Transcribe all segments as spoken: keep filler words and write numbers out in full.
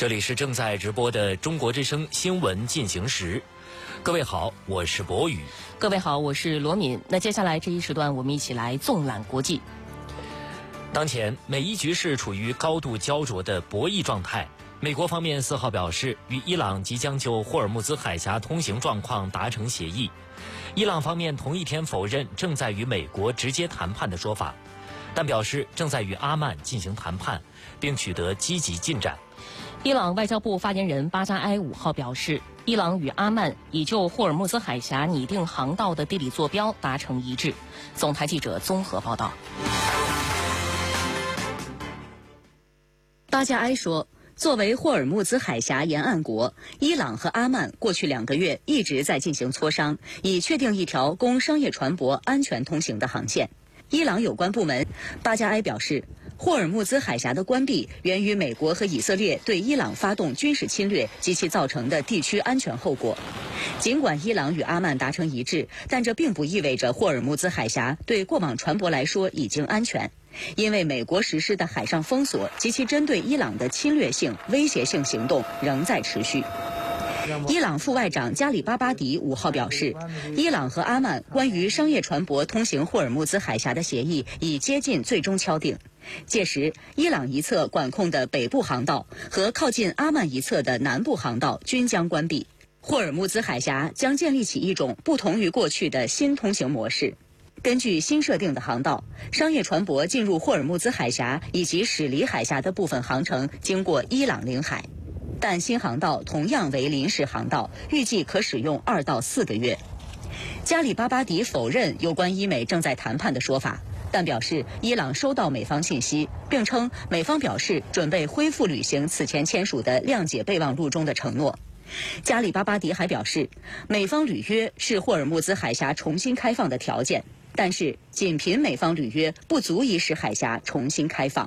这里是正在直播的中国之声新闻进行时。各位好，我是博宇。 各位好，我是罗敏。那接下来这一时段，我们一起来纵览国际。 当前，美伊局势处于高度焦灼的博弈状态。美国方面四号表示，与伊朗即将就霍尔木兹海峡通行状况达成协议。伊朗方面同一天否认正在与美国直接谈判的说法，但表示正在与阿曼进行谈判，并取得积极进展。 伊朗外交部发言人巴扎埃五号表示，伊朗与阿曼已就霍尔木兹海峡拟定航道的地理坐标达成一致。总台记者综合报道。 巴扎埃说，作为霍尔木兹海峡沿岸国，伊朗和阿曼过去两个月一直在进行磋商，以确定一条供商业船舶安全通行的航线。伊朗有关部门巴扎埃表示，霍尔木兹海峡的关闭源于美国和以色列对伊朗发动军事侵略及其造成的地区安全后果。尽管伊朗与阿曼达成一致，但这并不意味着霍尔木兹海峡对过往船舶来说已经安全，因为美国实施的海上封锁及其针对伊朗的侵略性、威胁性行动仍在持续。伊朗副外长加里巴巴迪五号表示，伊朗和阿曼关于商业船舶通行霍尔木兹海峡的协议已接近最终敲定。届时，伊朗一侧管控的北部航道和靠近阿曼一侧的南部航道均将关闭。霍尔木兹海峡将建立起一种不同于过去的新通行模式。根据新设定的航道，商业船舶进入霍尔木兹海峡以及驶离海峡的部分航程经过伊朗领海。但新航道同样为临时航道，预计可使用二到四个月。加里巴巴迪否认有关伊美正在谈判的说法，但表示伊朗收到美方信息，并称美方表示准备恢复履行此前签署的谅解备忘录中的承诺。加里巴巴迪还表示，美方履约是霍尔木兹海峡重新开放的条件，但是仅凭美方履约不足以使海峡重新开放。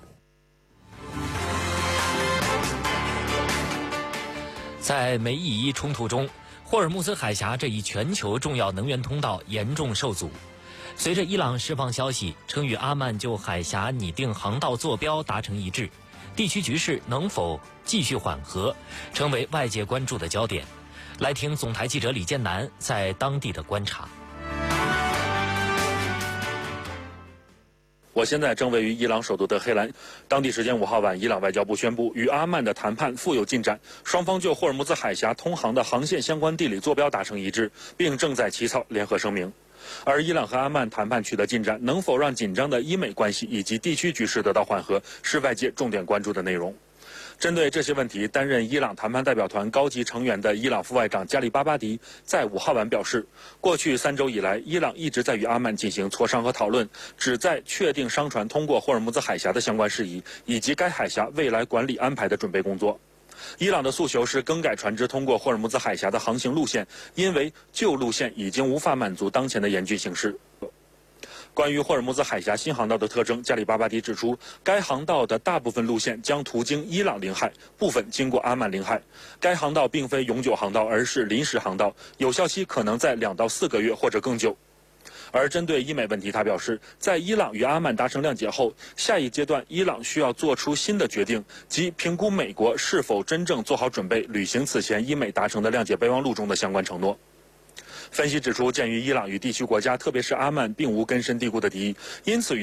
在美以伊冲突中，霍尔木兹海峡这一全球重要能源通道严重受阻。随着伊朗释放消息称与阿曼就海峡拟定航道坐标达成一致，地区局势能否继续缓和，成为外界关注的焦点。来听总台记者李建南在当地的观察。 我现在正位于伊朗首都德黑兰。当地时间五号晚，伊朗外交部宣布，与阿曼的谈判富有进展，双方就霍尔木兹海峡通航的航线相关地理坐标达成一致，并正在起草联合声明。而伊朗和阿曼谈判取得进展，能否让紧张的伊美关系以及地区局势得到缓和，是外界重点关注的内容。针对这些问题，担任伊朗谈判代表团高级成员的伊朗副外长加里巴巴迪在五号晚表示，过去三周以来，伊朗一直在与阿曼进行磋商和讨论，旨在确定商船通过霍尔木兹海峡的相关事宜，以及该海峡未来管理安排的准备工作。伊朗的诉求是更改船只通过霍尔木兹海峡的航行路线，因为旧路线已经无法满足当前的严峻形势。关于霍尔木兹海峡新航道的特征，加里巴巴迪指出，该航道的大部分路线将途经伊朗领海，部分经过阿曼领海。该航道并非永久航道，而是临时航道，有效期可能在两到四个月或者更久。而针对伊美问题，他表示，在伊朗与阿曼达成谅解后，下一阶段伊朗需要做出新的决定，即评估美国是否真正做好准备履行此前伊美达成的谅解备忘录中的相关承诺。分析指出，鉴于伊朗与地区国家，特别是阿曼，并无根深蒂固的敌意，因此与